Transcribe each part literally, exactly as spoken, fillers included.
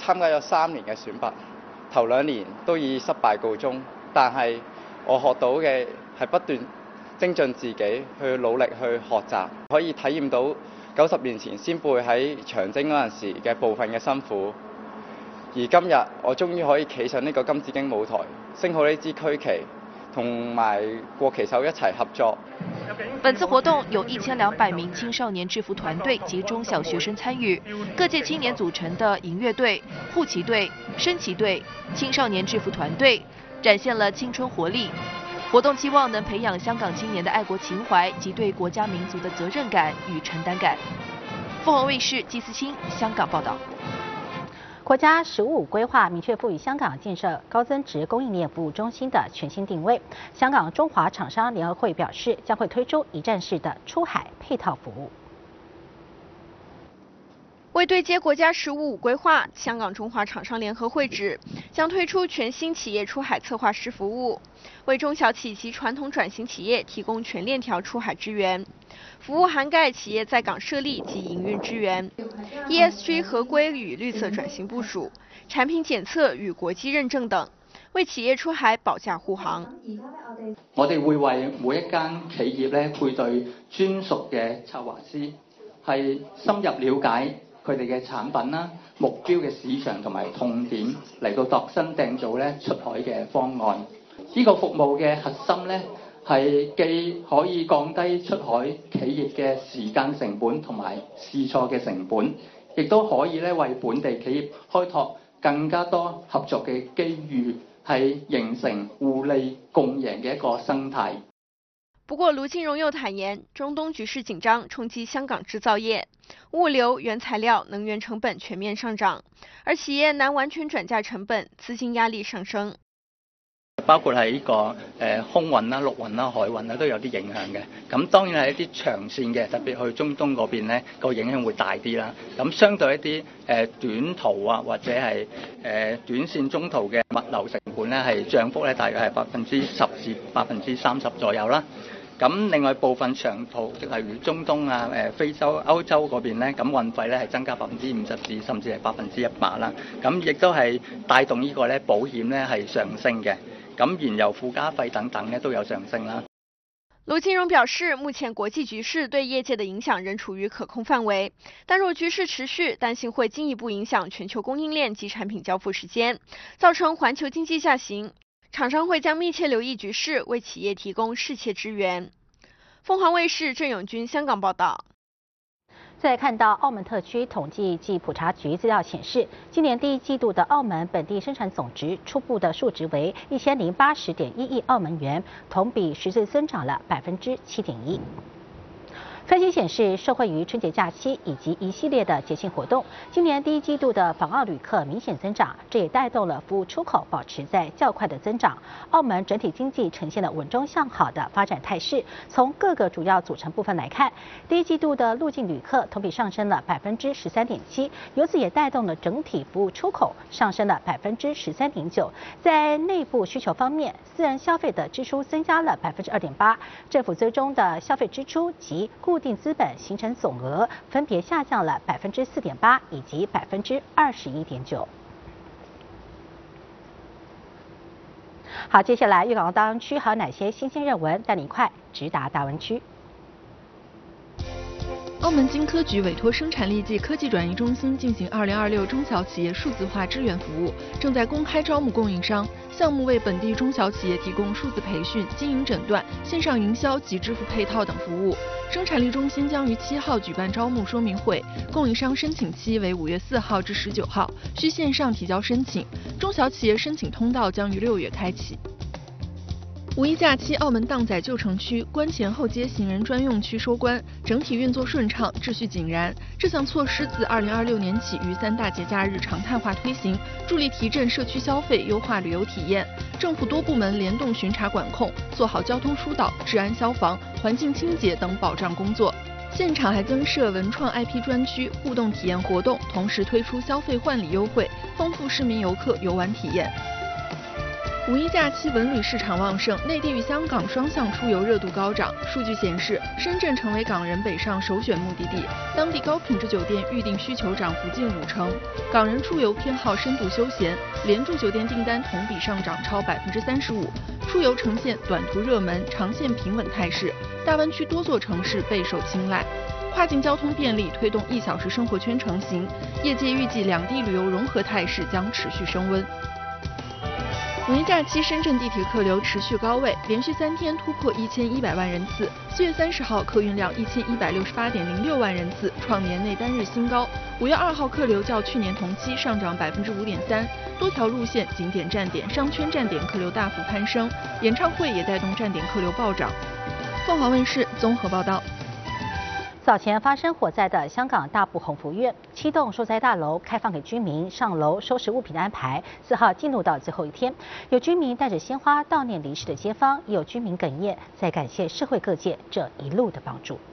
參加咗三年嘅選拔，頭兩年都以失敗告終，但係我學到嘅係不斷精進自己，去努力去學習，可以體驗到九十年前先輩喺長征嗰陣時嘅部分嘅辛苦。而今日我終於可以企上呢個金紫荊舞台，升好呢支區旗，同埋國旗手一齊合作。 本次活动有一千两百名青少年制服团队及中小学生参与，各界青年组成的营乐队、护旗队、升旗队、青少年制服团队，展现了青春活力。活动期望能培养香港青年的爱国情怀及对国家民族的责任感与承担感。凤凰卫视季思清香港报道。 国家“十五五”规划明确赋予香港建设高增值供应链服务中心的全新定位。香港中华厂商联合会表示，将会推出一站式的出海配套服务。 为对接国家“十五五”规划，香港中华厂商联合会指将推出全新企业出海策划师服务，为中小企及传统转型企业提供全链条出海支援。服务涵盖企业在港设立及营运支援、E S G 合规与绿色轉型部署、產品檢測與國際認證等，為企業出海保駕護航。 我哋會為每一間企業咧配對專屬嘅策劃師，係深入了解佢哋嘅產品啦、目標嘅市場同埋痛點，嚟到度身訂造咧出海嘅方案。呢個服務嘅核心咧，係既可以降低出海企業嘅時間成本同埋試錯嘅成本，亦都可以咧為本地企業開拓更加多合作嘅機遇，係形成互利共贏嘅一個生態。 不過，盧金榮又坦言，中東局勢緊張衝擊香港製造業，物流、原材料、能源成本全面上漲，而企業難完全轉嫁成本，資金壓力上升。 包括係呢個誒空運啦、陸運啦、海運啦都有啲影響嘅。咁當然係一啲長線嘅，特別去中東嗰邊咧個影響會大啲啦。咁相對一啲誒短途啊或者係誒短線中途嘅物流成本咧係漲幅咧大約係百分之十至百分之三十左右啦。咁另外部分長途例如中東啊、誒非洲、歐洲嗰邊咧，咁運費咧係增加百分之五十至甚至係百分之一百啦。咁亦都係帶動呢個咧保險咧係上升嘅。咁燃油附加費等等咧都有上升啦。 盧金榮表示，目前國際局勢對業界的影響仍處於可控範圍，但若局勢持續，擔心會進一步影響全球供應鏈及產品交付時間，造成環球經濟下行。廠商會將密切留意局勢，為企業提供適切支援。鳳凰衛視鄭永軍香港報道。 再看到澳門特區統計暨普查局資料顯示，今年第一季度的澳門本地生產總值初步的數值為一千零八十點一億澳門元，同比實質增長了百分之七點一。分析顯示，受惠於春節假期以及一系列的節慶活動，今年第一季度的訪澳旅客明顯增長，這也帶動了服務出口保持在較快的增長。澳門整體經濟呈現了穩中向好的發展態勢。從各個主要組成部分來看，第一季度的入境旅客同比上升了百分之十三點七，由此也帶動了整體服務出口上升了百分之十三點九。在內部需求方面，私人消費的支出增加了百分之二點八，政府追蹤的消費支出及固定資本形成總額分別下降了百分之四點八以及百分之二十一點九。好，接下來粵港澳大灣區還有哪些新鮮熱聞？帶你快直達大灣區。 澳門經科局委託生產力暨科技轉移中心進行二零二六中小企業數字化支援服務，正在公開招募供應商。項目為本地中小企業提供數字培訓、經營診斷、線上營銷及支付配套等服務。生產力中心將於七號舉辦招募說明會，供應商申請期為五月四號至十九號，需線上提交申請。中小企業申請通道將於六月開啟。五一假期，澳門蕩仔舊城區關前後街行人專用區收關，整體運作順暢，秩序井然。這項措施自二零二六年起於三大節假日常態化推行，助力提振社區消費，優化旅遊體驗。政府多部門聯動巡查管控，做好交通疏導、治安消防、環境清潔等保障工作。現場還增設文創 I P 專區、互動體驗活動，同時推出消費換禮優惠，豐富市民遊客遊玩體驗。 五一假期文旅市场旺盛，内地与香港双向出游热度高涨。数据显示，深圳成为港人北上首选目的地，当地高品质酒店预订需求涨幅近五成。港人出游偏好深度休闲，连住酒店订单同比上涨超百分之三十五。出游呈现短途热门、长线平稳态势，大湾区多座城市备受青睐。跨境交通便利，推动一小时生活圈成型。业界预计两地旅游融合态势将持续升温。五一假期，深圳地铁客流持续高位，连续三天突破一千一百万人次。四月三十号客运量一千一百六十八点零六万人次，创年内单日新高。五月二号客流较去年同期上涨百分之五点三，多条路线、景点站点、商圈站点客流大幅攀升，演唱会也带动站点客流暴涨。凤凰卫视综合报道。 早前发生火灾的香港大埔鸿福苑七栋受灾大楼开放给居民上楼收拾物品的安排，四号进入到最后一天。有居民带着鲜花悼念离世的街坊，也有居民哽咽，在感谢社会各界这一路的帮助。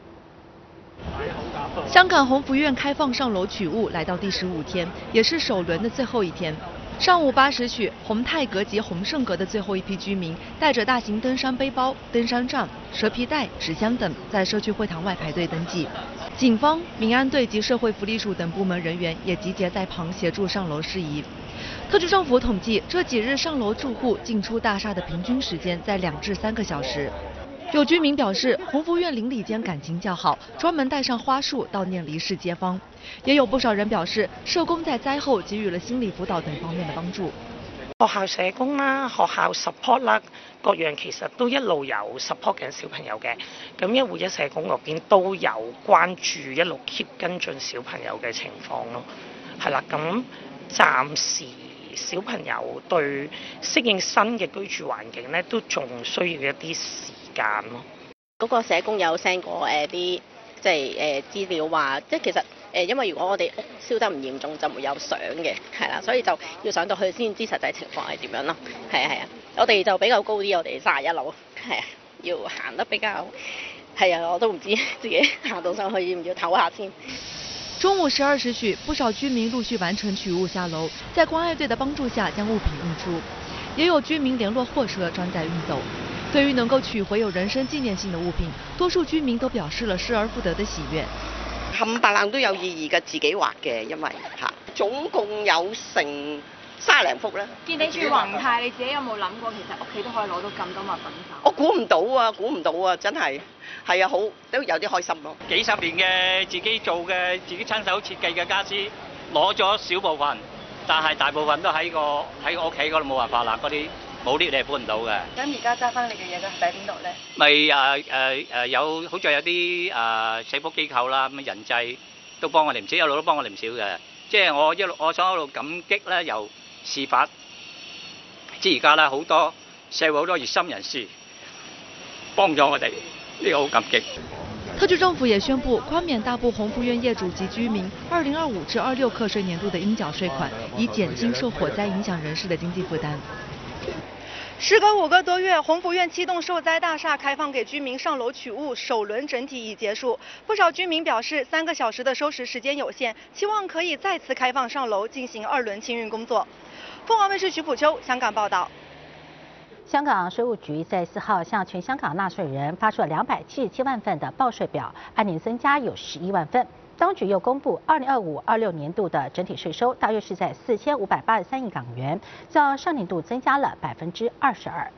香港鸿福苑开放上楼取物来到第十五天，也是首轮的最后一天。上午八时许，宏泰阁及宏盛阁的最后一批居民带着大型登山背包、登山杖、蛇皮袋、纸箱等，在社区会堂外排队登记。警方、民安队及社会福利署等部门人员也集结在旁协助上楼事宜。特区政府统计，这几日上楼住户进出大厦的平均时间在两至三个小时。有居民表示，鸿福苑邻里间感情较好，专门带上花束悼念离世街坊。也有不少人表示，社工在灾後給予了心理輔導等方面的幫助。 學校社工啦、學校 support 啦，各樣其實都一路有 support 緊小朋友嘅。咁一護一社工嗰邊都有關注，一路 keep 跟進小朋友嘅情況咯。係啦，咁暫時小朋友對適應新嘅居住環境咧，都仲需要一啲時間咯。 嗰個社工有 send 過誒啲即係誒資料話，即係其實。誒，因為如果我哋屋燒得唔嚴重，就沒有相嘅，係啦，所以就要上到去先知實際情況係點樣咯。係啊係啊，我哋就比較高啲，我哋三十一樓，係啊，要行得比較係啊，我都唔知自己行到上去要唔要唞下先。 中午十二時許，不少居民陸續完成取物下樓，在關愛隊的幫助下將物品運出，也有居民聯絡貨車裝載運走。對於能夠取回有人身紀念性的物品，多數居民都表示了失而復得的喜悅。 冚唪唥都有意義嘅，自己畫嘅，因為嚇總共有成三零幅啦。 見你住宏泰，你自己有冇諗過其實屋企都可以攞到咁多物品走？ 我估唔到啊，估唔到啊，真係係啊，好都有啲開心咯。 幾十年嘅自己做嘅、自己親手設計嘅家私，攞咗少部分，但係大部分都喺個喺我屋企嗰度冇辦法啦，嗰啲。冇 lift 你係搬唔到嘅。 咁而家揸翻你嘅嘢都喺邊度咧？ 咪誒誒誒有，好似有啲誒社福機構啦，咁人際都幫我哋唔少，一路都幫我哋唔少嘅。即係我一路我想喺度感激咧，由事發至而家啦，好多社會好多熱心人士幫咗我哋，呢個好感激。 特區政府也宣布寬免大埔鴻福苑業主及居民二零二五至二六課稅年度的應繳稅款，以減輕受火災影響人士的經濟負擔。 時隔五個多月，鴻福苑七棟受災大廈開放給居民上樓取物，首輪整體已結束。不少居民表示，三個小時的收拾時間有限，期望可以再次開放上樓進行二輪清運工作。鳳凰衛視徐普秋香港報道。 香港稅務局在四號向全香港納稅人發出了兩百七十七萬份的報稅表，按年增加有十一萬份。當局又公布，二零二五二六年度的整體稅收大約是在四千五百八十三億港元，較上年度增加了百分之二十二。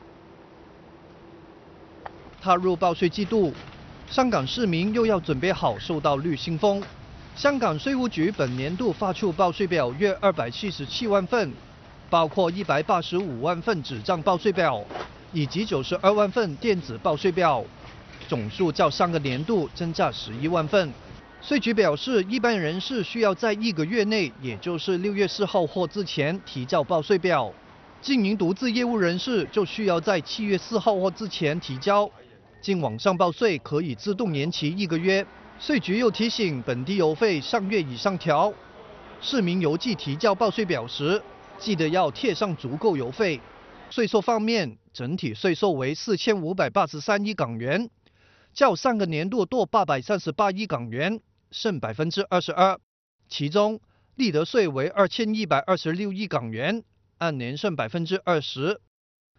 踏入報稅季度，香港市民又要準備好受到綠信封。香港稅務局本年度發出報稅表約二百七十七萬份，包括一百八十五萬份紙張報稅表，以及九十二萬份電子報稅表，總數較上個年度增加十一萬份。稅局表示，一般人士需要在一個月內，也就是六月四號或之前提交報稅表；經營獨自業務人士就需要在七月四號或之前提交。經網上報稅可以自動延期一個月。稅局又提醒，本地郵費上月已上調，市民郵寄提交報稅表時，記得要貼上足夠郵費。稅收方面，整體稅收為四千五百八十三億港元，較上個年度多八百三十八億港元，剩百分之二十二。其中，利得稅為二千一百二十六億港元，按年剩百分之二十。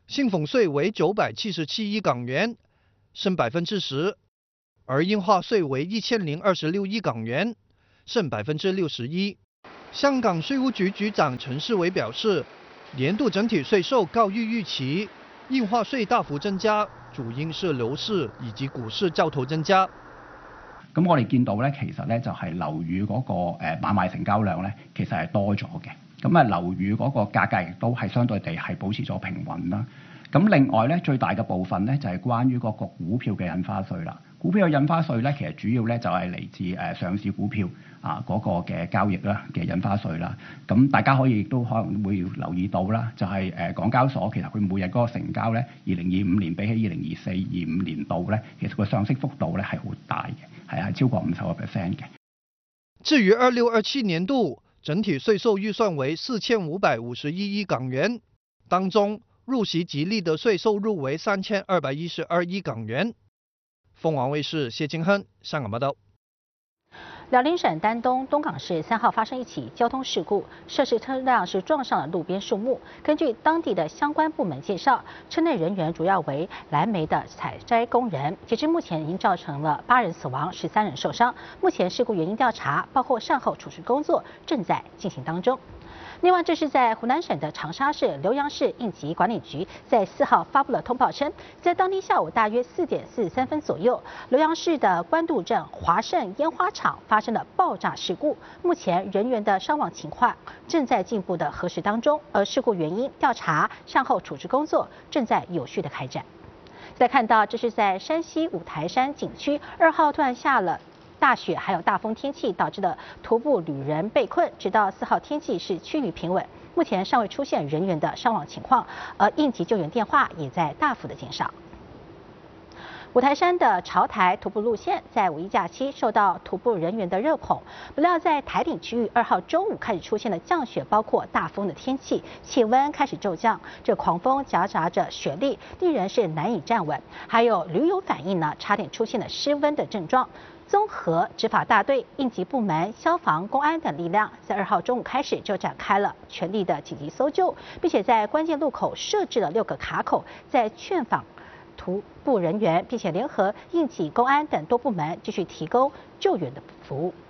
薪俸税为九百七十七亿港元，升百分之十；而印花税为一千零二十六亿港元，升百分之六十一。香港税务局局长陈世伟表示，年度整體稅收高於預期，印花稅大幅增加，主因是樓市以及股市交投增加。 咁我哋見到咧，其實咧就係樓宇嗰個誒買賣成交量咧，其實係多咗嘅。咁啊樓宇嗰個價格亦都係相對地係保持咗平穩啦。咁另外咧，最大嘅部分咧就係關於嗰個股票嘅印花稅啦。股票嘅印花稅咧，其實主要咧就係嚟自誒上市股票啊嗰個嘅交易啦嘅印花稅啦。咁大家可以亦都可能會留意到啦，就係誒港交所其實佢每日嗰個成交咧，二零二五年比起二零二四、二五年度咧，其實個上升幅度咧係好大嘅，係係超過五十個 percent 嘅。 至於二六二七年度整體稅收預算為四千五百五十一億港元，當中入息及利得稅收入為三千二百一十二億港元。鳳凰衛視謝金亨香港報道。 辽宁省丹东东港市三号发生一起交通事故，涉事车辆是撞上了路边树木。根据当地的相关部门介绍，车内人员主要为蓝莓的采摘工人。截至目前，已经造成了八人死亡，十三人受伤。目前事故原因调查，包括善后处置工作正在进行当中。另外，这是在湖南省的长沙市浏阳市应急管理局在四号发布了通报称，在当天下午大约四点四十三分左右，浏阳市的官渡镇华盛烟花厂发生了爆炸事故，目前人员的伤亡情况正在进一步的核实当中，而事故原因调查、善后处置工作正在有序的开展。再看到，这是在山西五台山景区，二号突然下了大雪还有大风天气，导致的徒步旅人被困，直到四号天气是趋于平稳，目前尚未出现人员的伤亡情况，而应急救援电话也在大幅的减少。五台山的潮台徒步路线在五一假期受到徒步人员的热捧，不料在台顶区域二号中午开始出现了降雪，包括大风的天气，气温开始骤降，这狂风夹杂着雪粒，令人是难以站稳，还有驴友反映呢，差点出现了失温的症状。综合执法大队、应急部门、消防、公安等力量，在二号中午开始就展开了全力的紧急搜救，并且在关键路口设置了六个卡口，在劝访徒步人员，并且联合应急、公安等多部门继续提供救援的服务。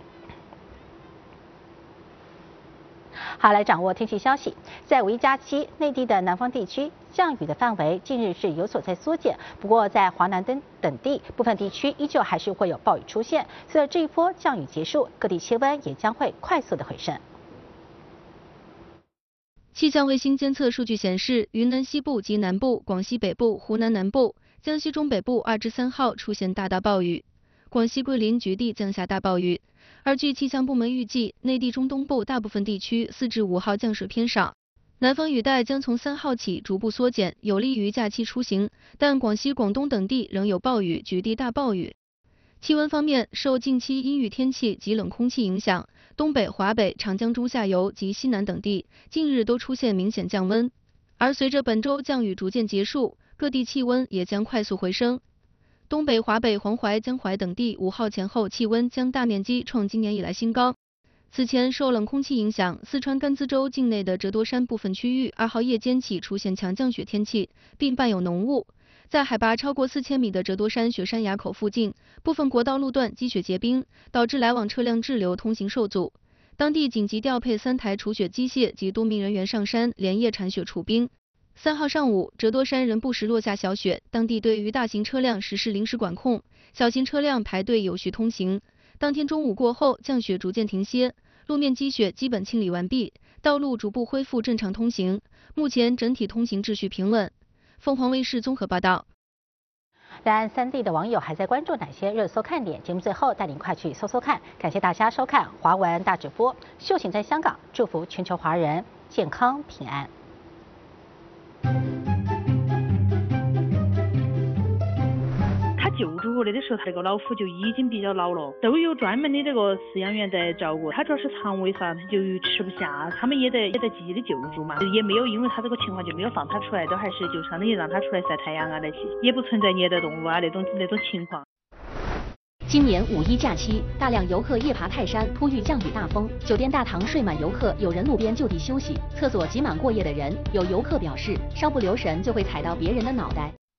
好，来掌握天气消息。在五一假期，内地的南方地区降雨的范围近日是有所在缩减，不过在华南等等地部分地区依旧还是会有暴雨出现。随着这一波降雨结束，各地气温也将会快速的回升。 气象卫星监测数据显示，云南西部及南部、广西北部、湖南南部、江西中北部二至三号出现大大暴雨，广西桂林局地降下大暴雨。而据气象部门预计，内地中东部大部分地区四至五号降水偏少，南方雨带将从三号起逐步缩减，有利于假期出行。但广西、广东等地仍有暴雨，局地大暴雨。气温方面，受近期阴雨天气及冷空气影响，东北、华北、长江中下游及西南等地近日都出现明显降温。而随着本周降雨逐渐结束，各地气温也将快速回升。东北、华北、黄淮、江淮等地五号前后气温将大面积创今年以来新高。此前受冷空气影响，四川甘孜州境内的折多山部分区域二号夜间起出现强降雪天气，并伴有浓雾。在海拔超过四千米的折多山雪山垭口附近，部分国道路段积雪结冰，导致来往车辆滞留，通行受阻。当地紧急调配三台除雪机械及多名人员上山，连夜铲雪除冰。三号上午，折多山仍不时落下小雪，当地对于大型车辆实施临时管控，小型车辆排队有序通行。当天中午过后，降雪逐渐停歇，路面积雪基本清理完毕，道路逐步恢复正常通行。目前整体通行秩序平稳。凤凰卫视综合报道。 两岸三地的网友还在关注哪些热搜看点？节目最后带您快去搜搜看。感谢大家收看华文大直播，秀醒在香港，祝福全球华人健康平安。 他救助过来的时候，他那个老虎就已经比较老了，都有专门的这个饲养员在照顾。他主要是肠胃啥，他就吃不下，他们也得也在积极的救助嘛，也没有因为他这个情况就没有放他出来，都还是就相当于让他出来晒太阳啊那些，也不存在虐待动物啊那种那种情况。 今年五一假期，大量游客夜爬泰山，突遇降雨大风，酒店大堂睡满游客，有人路边就地休息，厕所挤满过夜的人。有游客表示，稍不留神就会踩到别人的脑袋。